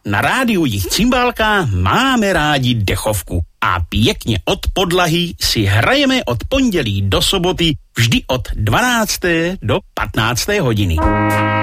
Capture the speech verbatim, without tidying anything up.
na rádiu Jich Cymbálka máme rádi dechovku a pěkně od podlahy si hrajeme od pondělí do soboty vždy od dvanácté do patnácté hodiny.